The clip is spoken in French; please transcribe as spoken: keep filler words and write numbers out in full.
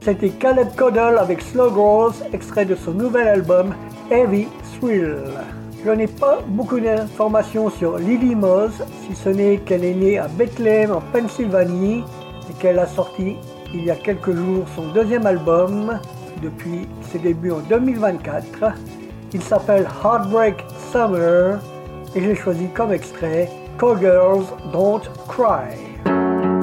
C'était Caleb Caudle avec Slow Girls, extrait de son nouvel album Heavy Thrill. Je n'ai pas beaucoup d'informations sur Lily Moss, si ce n'est qu'elle est née à Bethlehem en Pennsylvanie et qu'elle a sorti il y a quelques jours son deuxième album depuis ses débuts en deux mille vingt-quatre. Il s'appelle Heartbreak Summer et j'ai choisi comme extrait Call Girls Don't Cry.